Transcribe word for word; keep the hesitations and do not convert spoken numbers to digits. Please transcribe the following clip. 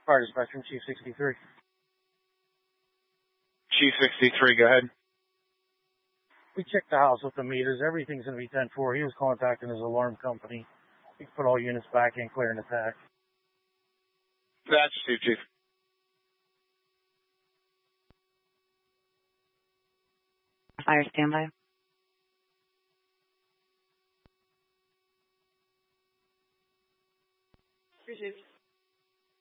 Fire Dispatcher, Chief sixty-three. Chief sixty-three, go ahead. We checked the house with the meters. Everything's going to be ten four. He was contacting his alarm company. We put all units back in, clear an attack. That's Chief, Chief. Fire standby. Appreciate it.